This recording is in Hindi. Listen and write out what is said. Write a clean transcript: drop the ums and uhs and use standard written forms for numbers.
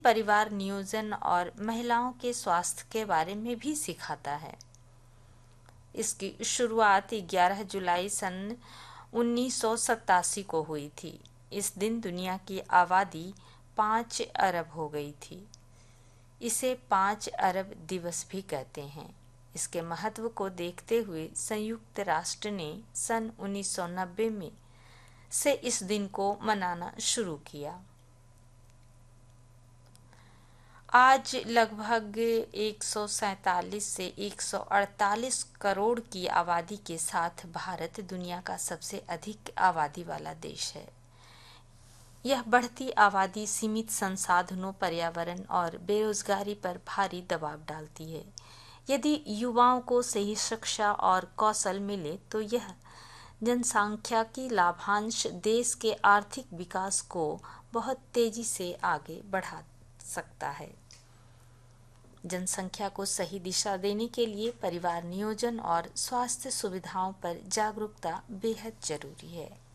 परिवार नियोजन और महिलाओं के स्वास्थ्य के बारे में भी सिखाता है। इसकी शुरुआत 11 जुलाई सन 1987 को हुई थी। इस दिन दुनिया की आबादी 5 अरब हो गई थी। इसे 5 अरब दिवस भी कहते हैं। इसके महत्व को देखते हुए संयुक्त राष्ट्र ने सन 1990 में से इस दिन को मनाना शुरू किया। आज लगभग 147 से 148 करोड़ की आबादी के साथ भारत दुनिया का सबसे अधिक आबादी वाला देश है। यह बढ़ती आबादी सीमित संसाधनों, पर्यावरण और बेरोजगारी पर भारी दबाव डालती है। यदि युवाओं को सही शिक्षा और कौशल मिले तो यह जनसांख्यिकी लाभांश देश के आर्थिक विकास को बहुत तेजी से आगे बढ़ा सकता है। जनसंख्या को सही दिशा देने के लिए परिवार नियोजन और स्वास्थ्य सुविधाओं पर जागरूकता बेहद जरूरी है।